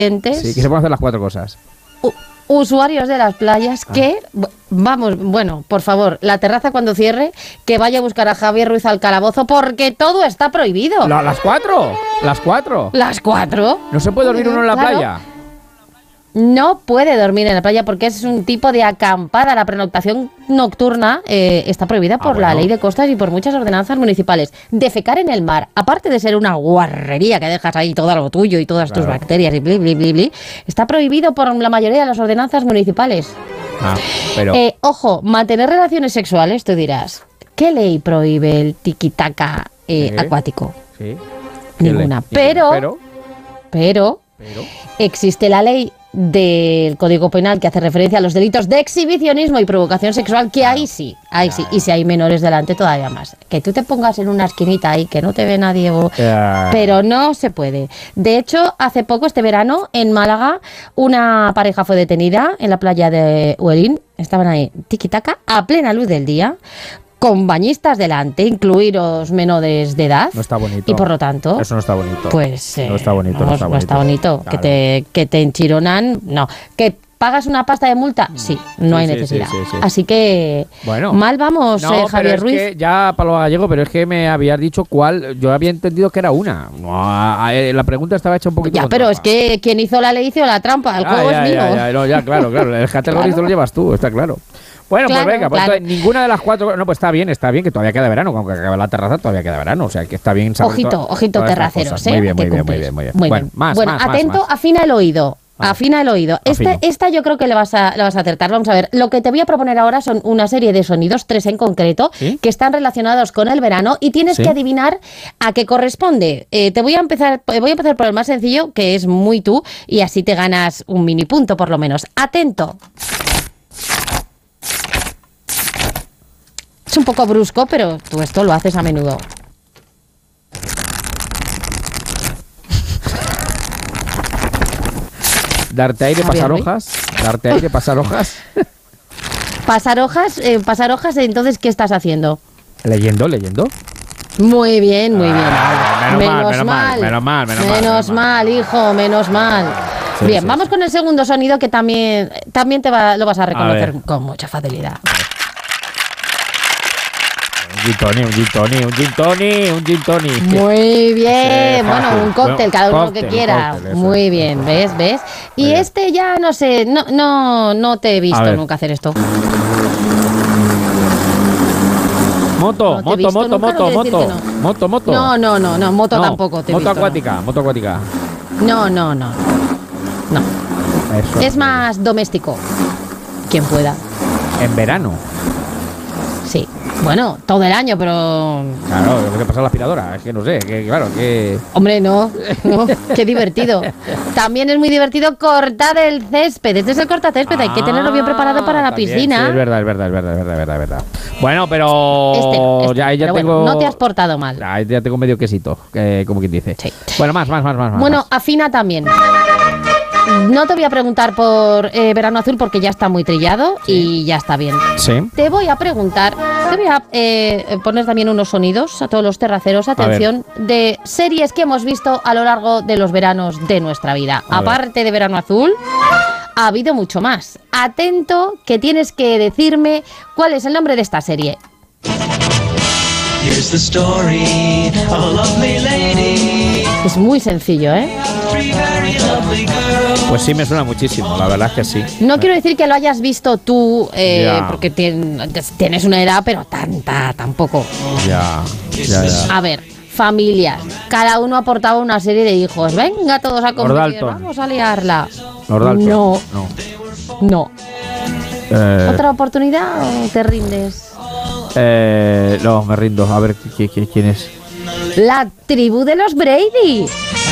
Sí, que se pueden hacer las 4 cosas. Usuarios de las playas que, vamos, bueno, por favor, la terraza cuando cierre, que vaya a buscar a Javier Ruiz al calabozo porque todo está prohibido. ¿Las 4? ¿Las 4? ¿Las 4? ¿No se puede dormir uno en la playa? No puede dormir en la playa porque es un tipo de acampada. La pernoctación nocturna está prohibida por la ley de costas y por muchas ordenanzas municipales. Defecar en el mar, aparte de ser una guarrería que dejas ahí todo lo tuyo y todas tus bacterias y bli, bli, bli, bli, está prohibido por la mayoría de las ordenanzas municipales. Pero... ojo, mantener relaciones sexuales, tú dirás, ¿qué ley prohíbe el tiquitaca acuático? Sí. Ninguna. Pero existe la ley del Código Penal que hace referencia a los delitos de exhibicionismo y provocación sexual, que ahí sí, y si hay menores delante todavía más. Que tú te pongas en una esquinita ahí, que no te ve nadie, pero no se puede. De hecho, hace poco, este verano, en Málaga, una pareja fue detenida en la playa de Huelín, estaban ahí, tiquitaca, a plena luz del día, con bañistas delante, incluidos menores de edad. No está bonito. Y por lo tanto... Eso no está bonito. Pues... no está bonito, no está bonito. Claro. Que te enchironan, no. Que pagas una pasta de multa, sí, no hay necesidad. Sí. Así que... Bueno. Mal vamos, Javier Ruiz. Que ya, Pablo Gallego, pero es que me habías dicho cuál... Yo había entendido que era una. No, la pregunta estaba hecha un poquito... Ya, pero trampa. Es que quien hizo la ley hizo la trampa. El juego es mío. Claro. El categorismo lo llevas tú, está claro. Bueno, claro, pues venga, pues entonces, ninguna de las 4... No, pues está bien, que todavía queda verano, aunque acabe la terraza todavía queda verano, o sea que está bien saber Ojito terraceros, Muy bien. Bueno, atento, afina el oído. Afina el oído. Esta yo creo que le vas a acertar. Vamos a ver, lo que te voy a proponer ahora son una serie de sonidos, 3 en concreto, que están relacionados con el verano y tienes que adivinar a qué corresponde. Voy a empezar por el más sencillo, que es muy tú, y así te ganas un mini punto por lo menos. Atento. Es un poco brusco, pero tú esto lo haces a menudo. Darte aire, pasar hojas. Pasar hojas, entonces, ¿qué estás haciendo? Leyendo. Muy bien. Menos mal, hijo, menos mal. Bien, vamos con el segundo sonido que también lo vas a reconocer con mucha facilidad. Un gin tonic. Muy bien, bueno, un cóctel, cada uno lo que quiera. Muy bien, ¿ves? Y este ya no sé, no te he visto nunca hacer esto. Moto. No, moto tampoco te he visto. Moto acuática. No. Eso es más doméstico. Quien pueda. En verano. Sí. Bueno, todo el año, pero... Claro, lo que pasa la aspiradora, es que no sé, que... Hombre, no, qué divertido. También es muy divertido cortar el césped. Este es el cortacésped, hay que tenerlo bien preparado para la piscina. Sí, es verdad. Bueno, pero... Ya pero tengo... Bueno, no te has portado mal. Ya tengo medio quesito, como quien dice. Sí. Bueno, más. Bueno, afina también. No te voy a preguntar por Verano Azul porque ya está muy trillado y ya está bien. Sí. Te voy a poner también unos sonidos a todos los terraceros, atención, de series que hemos visto a lo largo de los veranos de nuestra vida. Aparte de Verano Azul, ha habido mucho más. Atento, que tienes que decirme cuál es el nombre de esta serie. Here's the story of a lovely lady. Es muy sencillo, ¿eh? Pues sí, me suena muchísimo, la verdad es que sí. No quiero decir que lo hayas visto tú, porque tienes una edad, pero tampoco. Ya. A ver, familias. Cada uno aportaba una serie de hijos. Venga, todos a competir, vamos a liarla. No. ¿Otra oportunidad o te rindes? No, me rindo. A ver, ¿quién es? La tribu de los Brady.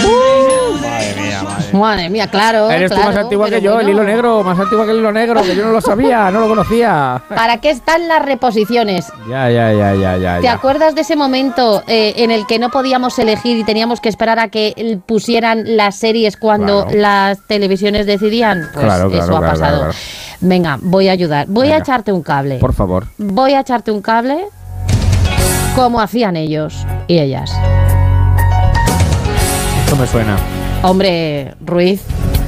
Madre mía, claro. Eres tú más antigua que yo, bueno. El hilo negro, más antigua que el hilo negro, que yo no lo sabía, no lo conocía. ¿Para qué están las reposiciones? Ya. ¿Te acuerdas de ese momento en el que no podíamos elegir y teníamos que esperar a que pusieran las series cuando las televisiones decidían? Pues eso ha pasado. Claro. Venga, voy a ayudar. Voy a echarte un cable. Por favor. Voy a echarte un cable como hacían ellos y ellas. Esto me suena. Hombre, Ruiz,